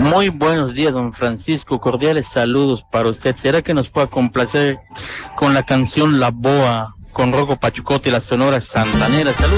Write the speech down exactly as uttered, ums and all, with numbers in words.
Muy buenos días, don Francisco. Cordiales saludos para usted. ¿Será que nos pueda complacer con la canción La Boa, con Rocco Pachucote y la Sonora Santanera? Saludos.